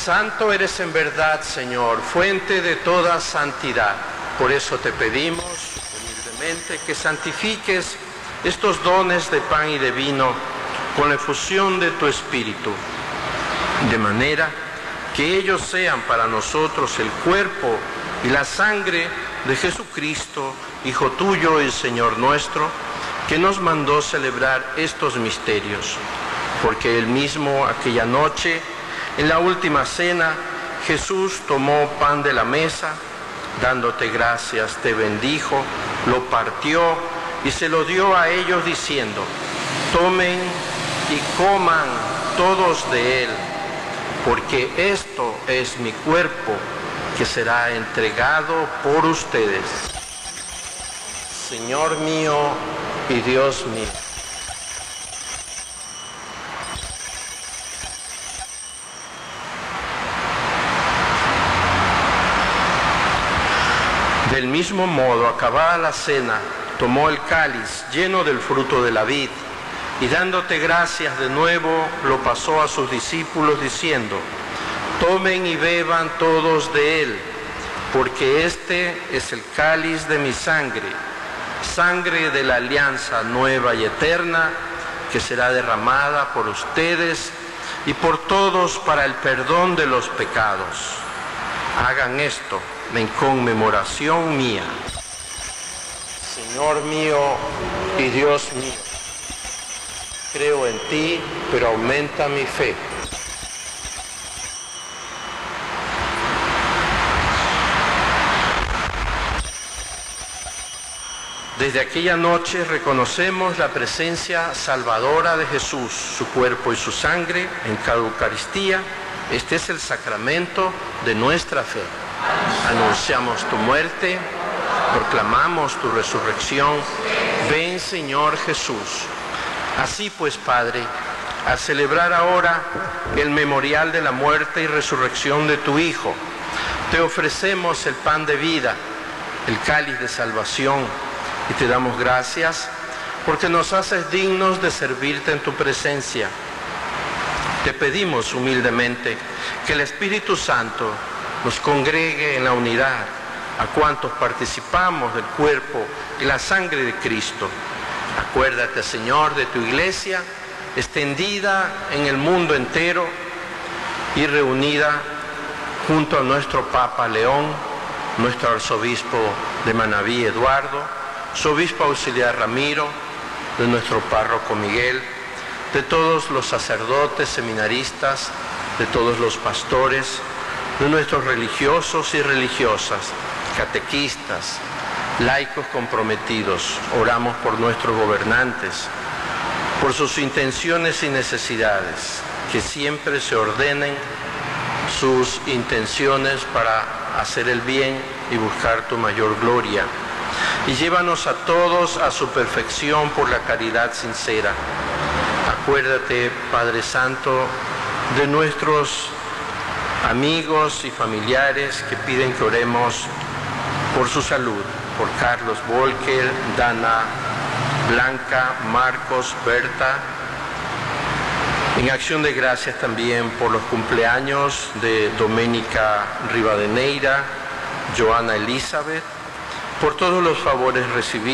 Santo eres en verdad, Señor, fuente de toda santidad. Por eso te pedimos humildemente que santifiques estos dones de pan y de vino con la efusión de tu Espíritu, de manera que ellos sean para nosotros el cuerpo y la sangre de Jesucristo, Hijo tuyo y Señor nuestro, que nos mandó celebrar estos misterios. Porque él mismo aquella noche, en la última cena, Jesús tomó pan de la mesa, dándote gracias, te bendijo, lo partió y se lo dio a ellos diciendo: tomen y coman todos de él, porque esto es mi cuerpo que será entregado por ustedes. Señor mío y Dios mío. Del mismo modo, acabada la cena, tomó el cáliz lleno del fruto de la vid, y dándote gracias de nuevo, lo pasó a sus discípulos diciendo: tomen y beban todos de él, porque este es el cáliz de mi sangre, sangre de la alianza nueva y eterna, que será derramada por ustedes y por todos para el perdón de los pecados. Hagan esto en conmemoración mía. Señor mío y Dios mío, creo en ti, pero aumenta mi fe. Desde aquella noche reconocemos la presencia salvadora de Jesús, su cuerpo y su sangre en cada Eucaristía. Este es el sacramento de nuestra fe. Anunciamos tu muerte, proclamamos tu resurrección. Ven, Señor Jesús. Así pues, Padre, al celebrar ahora el memorial de la muerte y resurrección de tu Hijo, te ofrecemos el pan de vida, el cáliz de salvación, y te damos gracias porque nos haces dignos de servirte en tu presencia. Te pedimos humildemente que el Espíritu Santo nos congregue en la unidad a cuantos participamos del cuerpo y la sangre de Cristo. Acuérdate, Señor, de tu iglesia extendida en el mundo entero y reunida junto a nuestro Papa León, nuestro arzobispo de Manabí, Eduardo, su obispo auxiliar Ramiro, de nuestro párroco Miguel, de todos los sacerdotes, seminaristas, de todos los pastores, de nuestros religiosos y religiosas, catequistas, laicos comprometidos. Oramos por nuestros gobernantes, por sus intenciones y necesidades, que siempre se ordenen sus intenciones para hacer el bien y buscar tu mayor gloria. Y llévanos a todos a su perfección por la caridad sincera. Acuérdate, Padre Santo, de nuestros amigos y familiares que piden que oremos por su salud, por Carlos Volker, Dana, Blanca, Marcos, Berta. En acción de gracias también por los cumpleaños de Doménica Rivadeneira, Joana Elizabeth, por todos los favores recibidos